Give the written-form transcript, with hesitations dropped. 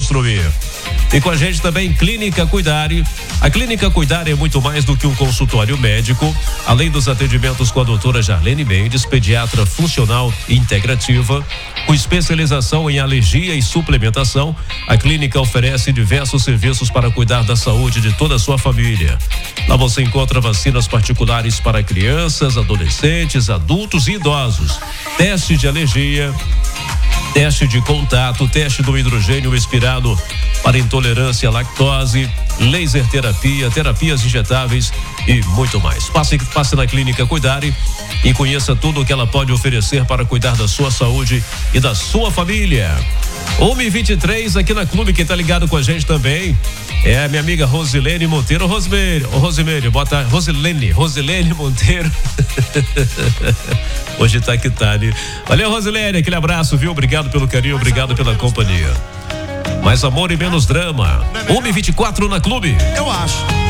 construir. E com a gente também Clínica Cuidare. A Clínica Cuidare é muito mais do que um consultório médico. Além dos atendimentos com a doutora Jarlene Mendes, pediatra funcional e integrativa, com especialização em alergia e suplementação, a clínica oferece diversos serviços para cuidar da saúde de toda a sua família. Lá você encontra vacinas particulares para crianças, adolescentes, adultos e idosos, teste de alergia, teste de contato, teste do hidrogênio expirado para intolerância à lactose, laser terapia, terapias injetáveis e muito mais. Passe na Clínica Cuidare e conheça tudo o que ela pode oferecer para cuidar da sua saúde e da sua família. 1h23 aqui na Clube, quem tá ligado com a gente também é a minha amiga Rosilene Monteiro. Rosemary, bota Rosilene Monteiro. Hoje tá que tá, né? Valeu, Rosilene, aquele abraço, viu? Obrigado pelo carinho, obrigado pela companhia. Mais amor e menos drama. 1h24 na Clube. Eu acho.